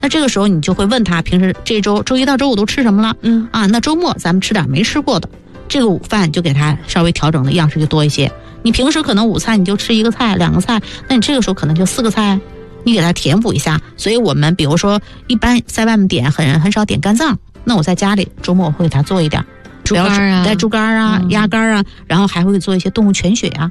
那这个时候你就会问他，平时这周周一到周五都吃什么了？那周末咱们吃点没吃过的。这个午饭就给他稍微调整的样式就多一些。你平时可能午餐你就吃1个菜2个菜，那你这个时候可能就4个菜，你给他填补一下。所以我们比如说一般在外面点很少点肝脏，那我在家里周末我会给他做一点。 猪肝啊、 猪肝啊、鸭肝啊，然后还会做一些动物全血啊，